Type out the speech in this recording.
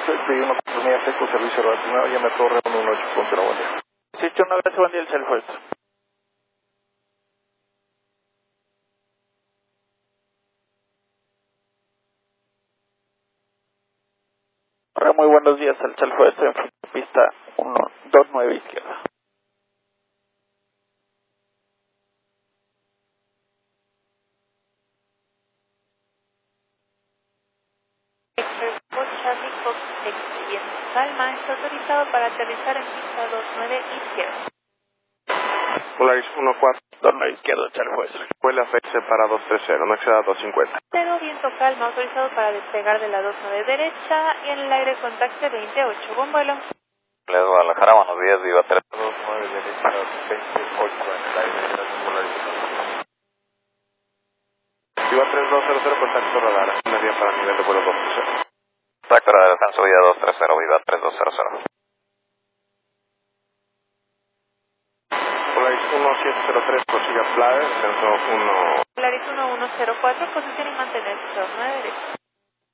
pedí una oportunidad seco, servicio relacionado, llame a Torre 118.0, buen día. Sí, una vez buen día el cel fuerte. Hola, muy buenos días, el cel fuerte en pista 129 izquierda. Charlie Fox Calma, está autorizado para aterrizar en pista 29 izquierda. Polaris 14, 29 izquierda, cel fuerte. vuela FX para 230, no exceda 250. Cero, viento calma, autorizado para despegar de la 29 derecha y en el aire contacte 28. Buen vuelo. Guadalajara, buenos días, Viva 3. 29 derecha, 28 en el aire, gracias Polaris. Viva 3200, contacto radar, media para nivel de vuelo 230. Tractor de descenso, vía 230, Viva 3200. Polaris 1703, consiga Flyer, descenso 1. Polaris 1104, posición y mantener 29 derecha.